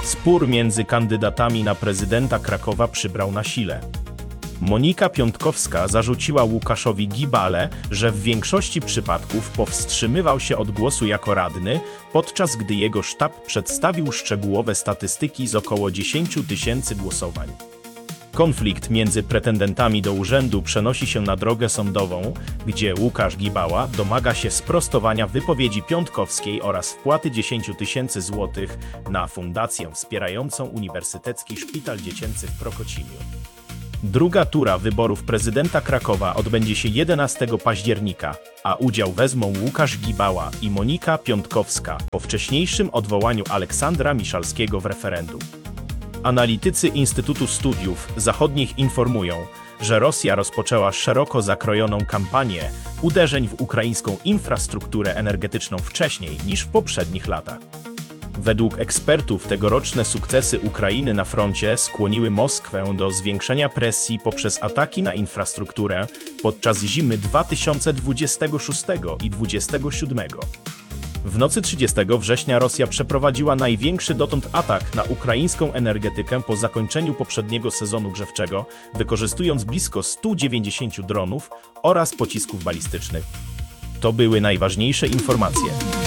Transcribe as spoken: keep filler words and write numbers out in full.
Spór między kandydatami na prezydenta Krakowa przybrał na sile. Monika Piątkowska zarzuciła Łukaszowi Gibale, że w większości przypadków powstrzymywał się od głosu jako radny, podczas gdy jego sztab przedstawił szczegółowe statystyki z około dziesięciu tysięcy głosowań. Konflikt między pretendentami do urzędu przenosi się na drogę sądową, gdzie Łukasz Gibała domaga się sprostowania wypowiedzi Piątkowskiej oraz wpłaty dziesięciu tysięcy złotych na fundację wspierającą Uniwersytecki Szpital Dziecięcy w Prokocimiu. Druga tura wyborów prezydenta Krakowa odbędzie się jedenastego października, a udział wezmą Łukasz Gibała i Monika Piątkowska po wcześniejszym odwołaniu Aleksandra Miszalskiego w referendum. Analitycy Instytutu Studiów Zachodnich informują, że Rosja rozpoczęła szeroko zakrojoną kampanię uderzeń w ukraińską infrastrukturę energetyczną wcześniej niż w poprzednich latach. Według ekspertów tegoroczne sukcesy Ukrainy na froncie skłoniły Moskwę do zwiększenia presji poprzez ataki na infrastrukturę podczas zimy dwa tysiące dwudziestego szóstego i dwudziestego siódmego. W nocy trzydziestego września Rosja przeprowadziła największy dotąd atak na ukraińską energetykę po zakończeniu poprzedniego sezonu grzewczego, wykorzystując blisko stu dziewięćdziesięciu dronów oraz pocisków balistycznych. To były najważniejsze informacje.